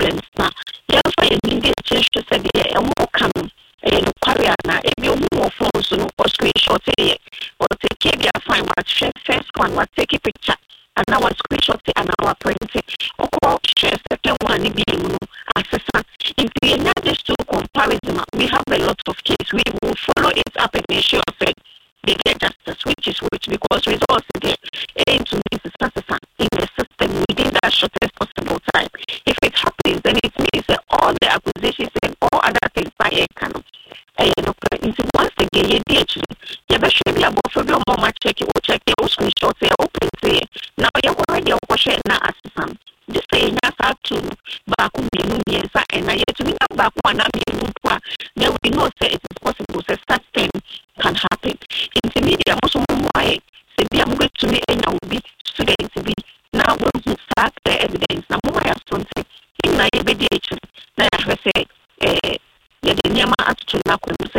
evidence na yɛmfa yɛ ninde kyerɛ sɛ deɛ ɛmo ka no no kware na ebi omu phone so no or screenshot it or take it fine what share first one what take a picture and now what screenshot it and now print it or call share second one be assessment in the just to comparison we have a lot of cases we will follow it up and ensure that they get justice which because results there aim to meet the in the system within that shortest possible time. If it happens, then it means that all the acquisitions and all other things by a canon. Once again, you DHD, you should be about for your mama check it or check it or screenshot it open say now you're already a question now assistant. Just say yes to back and I yet to me back one then we know say it is possible say such thing can happen. Intermediate also why say be I'm going to me and I will be student to be now when you start the evidence now more have something in my BDH now I say